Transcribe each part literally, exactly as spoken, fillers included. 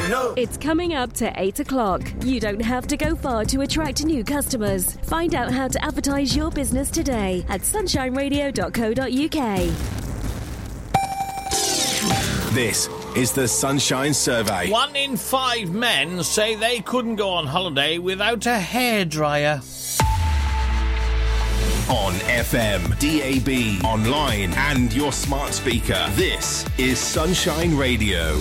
don't know. It's coming up to eight o'clock. You don't have to go far to attract new customers. Find out how to advertise your business today at sunshine radio dot co dot uk. This is the Sunshine Survey. One in five men say they couldn't go on holiday without a hairdryer. On F M, D A B, online and your smart speaker. This is Sunshine Radio.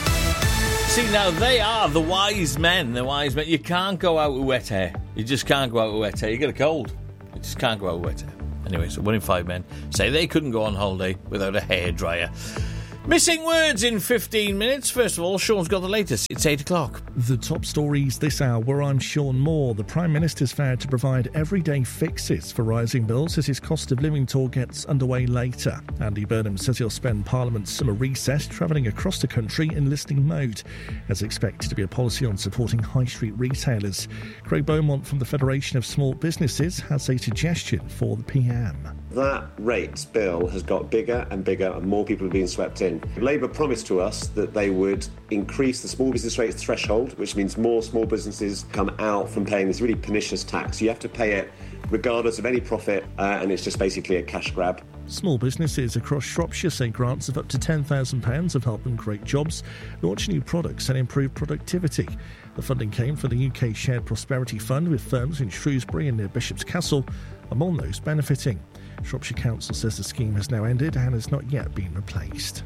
See, now they are the wise men, the wise men. You can't go out with wet hair. You just can't go out with wet hair. You get a cold. You just can't go out with wet hair. Anyway, so one in five men say they couldn't go on holiday without a hairdryer. Missing words in fifteen minutes. First of all, Sean's got the latest. It's eight o'clock. The top stories this hour. I'm Sean Moore. The Prime Minister's vowed to provide everyday fixes for rising bills as his cost of living tour gets underway later. Andy Burnham says he'll spend Parliament's summer recess travelling across the country in listening mode. There's expected to be a policy on supporting high street retailers. Craig Beaumont from the Federation of Small Businesses has a suggestion for the P M. That rates bill has got bigger and bigger and more people are being swept in. Labour promised to us that they would increase the small business rates threshold, which means more small businesses come out from paying this really pernicious tax. You have to pay it regardless of any profit, uh, and it's just basically a cash grab. Small businesses across Shropshire say grants of up to ten thousand pounds have helped them create jobs, launch new products and improve productivity. The funding came from the U K Shared Prosperity Fund, with firms in Shrewsbury and near Bishop's Castle among those benefiting. Shropshire Council says the scheme has now ended and has not yet been replaced.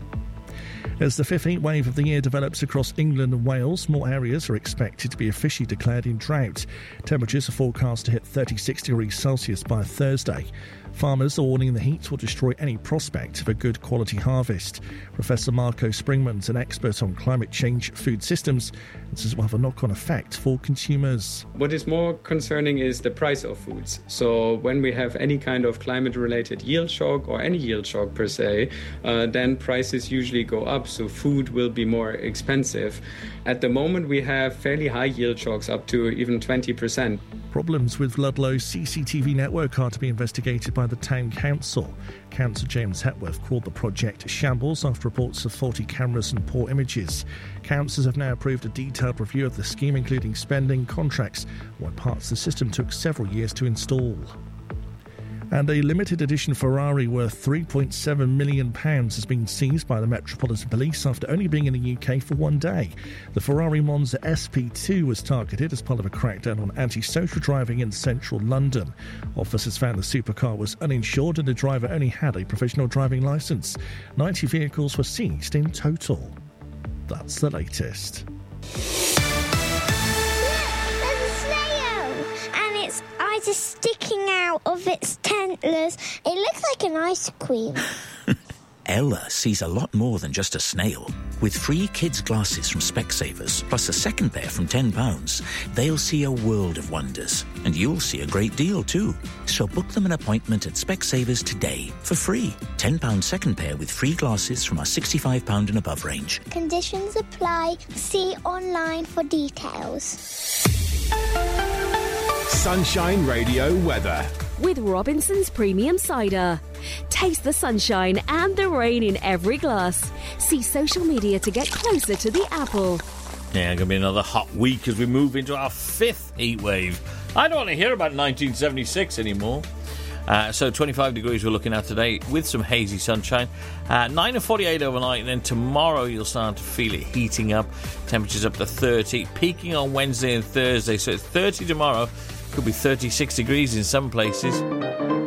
As the fifth heat wave of the year develops across England and Wales, more areas are expected to be officially declared in drought. Temperatures are forecast to hit thirty-six degrees Celsius by Thursday. Farmers are warning the heat will destroy any prospect of a good quality harvest. Professor Marco Springman's an expert on climate change food systems and says it will have a knock-on effect for consumers. What is more concerning is the price of foods. So when we have any kind of climate-related yield shock or any yield shock per se, uh, then prices usually go up, so food will be more expensive. At the moment we have fairly high yield shocks, up to even twenty percent. Problems with Ludlow's C C T V network are to be investigated by the Town Council. Councillor James Hepworth called the project shambles after reports of faulty cameras and poor images. Councillors have now approved a detailed review of the scheme, including spending, contracts, why parts of the system took several years to install. And a limited edition Ferrari worth three point seven million pounds has been seized by the Metropolitan Police after only being in the U K for one day. The Ferrari Monza S P two was targeted as part of a crackdown on antisocial driving in central London. Officers found the supercar was uninsured and the driver only had a provisional driving licence. ninety vehicles were seized in total. That's the latest. Eyes are sticking out of its antlers. It looks like an ice cream. Ella sees a lot more than just a snail. With free kids' glasses from Specsavers, plus a second pair from ten pounds, they'll see a world of wonders. And you'll see a great deal too. So book them an appointment at Specsavers today for free. ten pounds second pair with free glasses from our sixty-five pounds and above range. Conditions apply. See online for details. Sunshine Radio weather. With Robinson's Premium Cider. Taste the sunshine and the rain in every glass. See social media to get closer to the apple. Yeah, going to be another hot week as we move into our fifth heat wave. I don't want to hear about nineteen seventy-six anymore. Uh, so twenty-five degrees we're looking at today with some hazy sunshine. Uh, nine and forty-eight overnight, and then tomorrow you'll start to feel it heating up. Temperatures up to thirty, peaking on Wednesday and Thursday. So it's thirty tomorrow. Could be thirty-six degrees in some places.